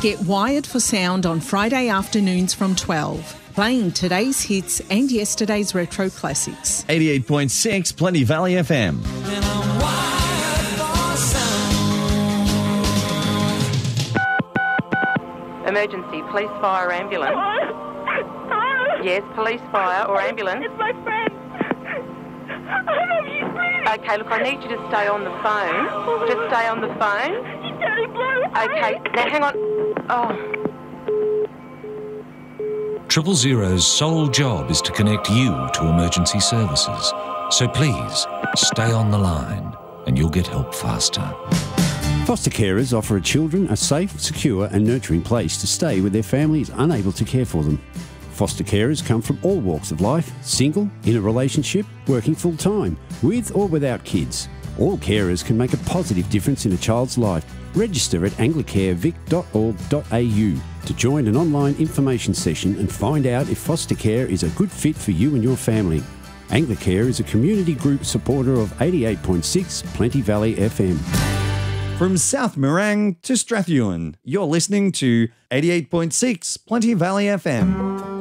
Get wired for sound on Friday afternoons from 12, playing today's hits and yesterday's retro classics. 88.6 Plenty Valley FM. Emergency, police, fire, ambulance. Hello? Yes, police, fire or ambulance. It's my friend. I love you, please. Okay, look, I need you to stay on the phone. Just stay on the phone. He's turning blue. Okay, now hang on. Oh. 000's sole job is to connect you to emergency services. So please, stay on the line and you'll get help faster. Foster carers offer children a safe, secure and nurturing place to stay where their family is unable to care for them. Foster carers come from all walks of life, single, in a relationship, working full-time, with or without kids. All carers can make a positive difference in a child's life. Register at anglicarevic.org.au to join an online information session and find out if foster care is a good fit for you and your family. Anglicare is a community group supporter of 88.6 Plenty Valley FM. From South Morang to Strathewen, you're listening to 88.6 Plenty Valley FM.